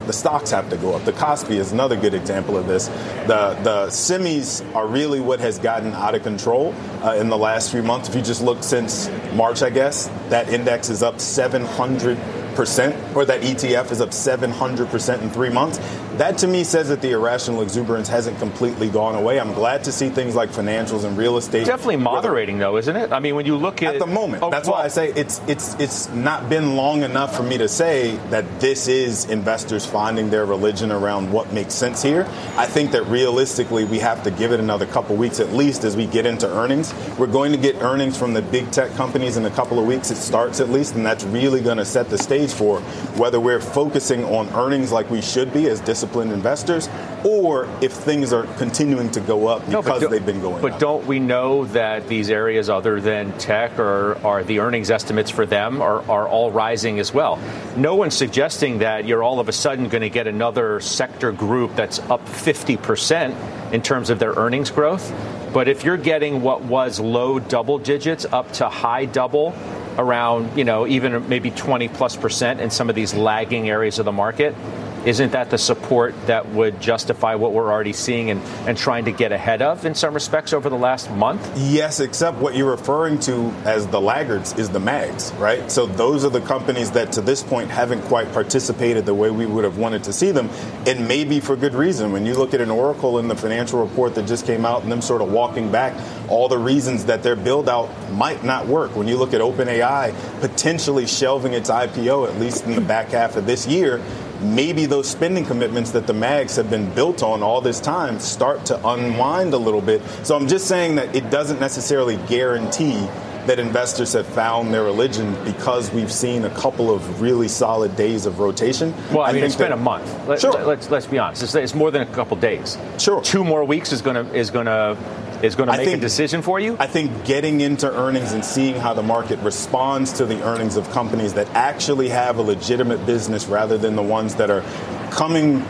the stocks have to go up. The Kospi is another good example of this. The semis are really what has gotten out of control in the last few months. If you just look since March, I guess, that index is up 700%, or that ETF is up 700% in 3 months. That to me says that the irrational exuberance hasn't completely gone away. I'm glad to see things like financials and real estate. Definitely moderating, though, isn't it? I mean, when you look at the moment, why I say it's not been long enough for me to say that this is investors finding their religion around what makes sense here. I think that realistically, we have to give it another couple weeks at least as we get into earnings. We're going to get earnings from the big tech companies in a couple of weeks. It starts at least, and that's really going to set the stage for whether we're focusing on earnings like we should be as disciplined investors, or if things are continuing to go up because they've been going up. But don't we know that these areas other than tech are the earnings estimates for them are all rising as well? No one's suggesting that you're all of a sudden going to get another sector group that's up 50% in terms of their earnings growth. But if you're getting what was low double digits up to high double, around, even maybe 20+% in some of these lagging areas of the market, isn't that the support that would justify what we're already seeing and trying to get ahead of in some respects over the last month? Yes, except what you're referring to as the laggards is the MAGs, right? So those are the companies that to this point haven't quite participated the way we would have wanted to see them, and maybe for good reason. When you look at an Oracle in the financial report that just came out and them sort of walking back all the reasons that their build out might not work. When you look at OpenAI potentially shelving its IPO, at least in the back half of this year, maybe those spending commitments that the MAGs have been built on all this time start to unwind a little bit. So I'm just saying that it doesn't necessarily guarantee that investors have found their religion because we've seen a couple of really solid days of rotation. Well, I mean, it's been a month. Let's be honest. It's more than a couple days. Sure. 2 more weeks is going to make a decision for you? I think getting into earnings and seeing how the market responds to the earnings of companies that actually have a legitimate business rather than the ones that are coming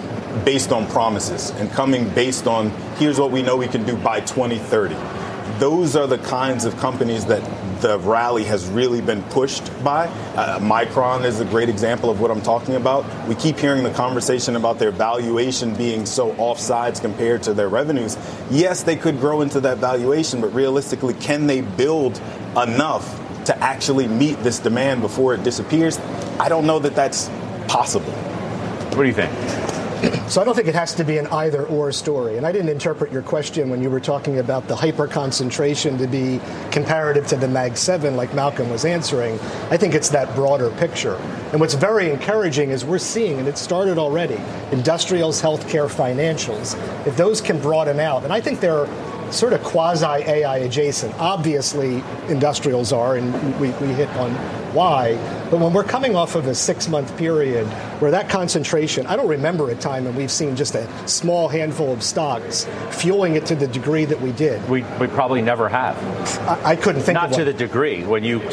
based on promises and coming based on here's what we know we can do by 2030. Those are the kinds of companies that the rally has really been pushed by. Micron is a great example of what I'm talking about. We keep hearing the conversation about their valuation being so offsides compared to their revenues. Yes, they could grow into that valuation, but realistically, can they build enough to actually meet this demand before it disappears? I don't know that that's possible. What do you think? So I don't think it has to be an either-or story. And I didn't interpret your question when you were talking about the hyper-concentration to be comparative to the Mag 7 like Malcolm was answering. I think it's that broader picture. And what's very encouraging is we're seeing, and it started already, industrials, healthcare, financials. If those can broaden out, and I think they're sort of quasi-AI adjacent. Obviously, industrials are, and we hit on why. But when we're coming off of a 6-month period where that concentration, I don't remember a time when we've seen just a small handful of stocks fueling it to the degree that we did. We probably never have. I couldn't think of Not to the degree. When you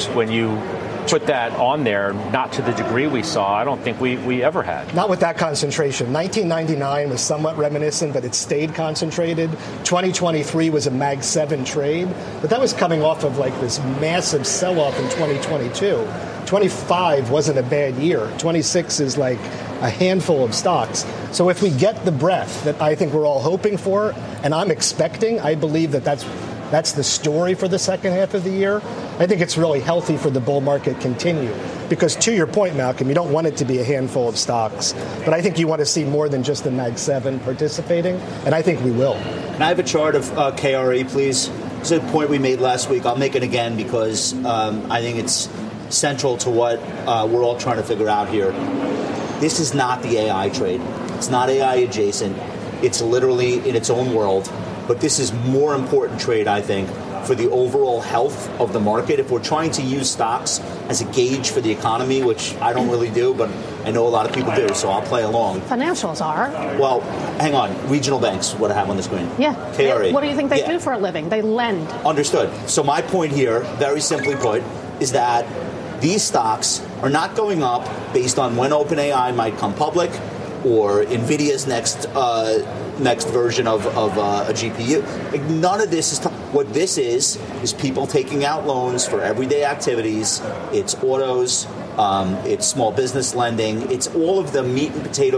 put that on there, not to the degree we saw, I don't think we ever had. Not with that concentration. 1999 was somewhat reminiscent, but it stayed concentrated. 2023 was a Mag 7 trade, but that was coming off of like this massive sell-off in 2022. 25 wasn't a bad year. 26 is like a handful of stocks. So if we get the breadth that I think we're all hoping for, and I'm expecting, I believe that's the story for the second half of the year. I think it's really healthy for the bull market to continue. Because to your point, Malcolm, you don't want it to be a handful of stocks. But I think you want to see more than just the Mag 7 participating. And I think we will. Can I have a chart of KRE, please? It's a point we made last week. I'll make it again because I think it's central to what we're all trying to figure out here. This is not the AI trade. It's not AI adjacent. It's literally in its own world. But this is more important trade, I think, for the overall health of the market. If we're trying to use stocks as a gauge for the economy, which I don't really do, but I know a lot of people do, so I'll play along. Financials are. Well, hang on. Regional banks, what I have on the screen. Yeah. KRE. What do you think they do for a living? They lend. Understood. So my point here, very simply put, is that these stocks are not going up based on when OpenAI might come public or NVIDIA's next version of a GPU. Like, none of this is what this is people taking out loans for everyday activities. It's autos, it's small business lending, it's all of the meat and potatoes